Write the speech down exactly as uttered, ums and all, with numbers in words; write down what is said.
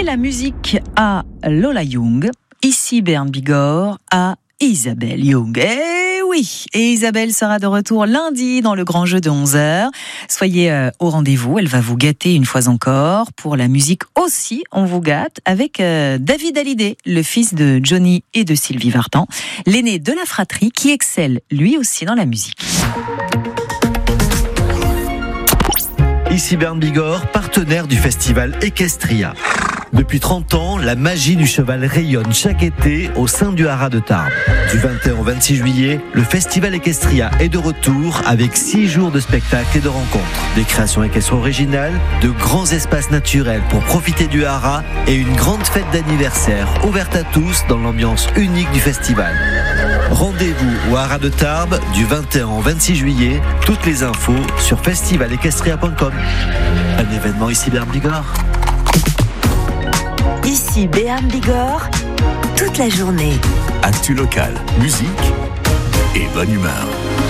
la musique à Lola Young, ici Bernd Bigorre à Isabelle Young. Eh oui, et Isabelle sera de retour lundi dans le grand jeu de onze heures. Soyez euh, au rendez-vous, elle va vous gâter une fois encore. Pour la musique aussi, on vous gâte avec euh, David Hallyday, le fils de Johnny et de Sylvie Vartan, l'aîné de la fratrie qui excelle lui aussi dans la musique. Ici Bernd Bigorre, partenaire du festival Equestria. Depuis trente ans, la magie du cheval rayonne chaque été au sein du Haras de Tarbes. Du vingt et un au vingt-six juillet, le festival Equestria est de retour avec six jours de spectacles et de rencontres. Des créations équestres originales, de grands espaces naturels pour profiter du Haras et une grande fête d'anniversaire ouverte à tous dans l'ambiance unique du festival. Rendez-vous au Haras de Tarbes du vingt et un au vingt-six juillet. Toutes les infos sur festival equestria point com. Un événement ici Bernd Bigorre. Ici Bernd Bigorre, toute la journée. Actu local, musique et bonne humeur.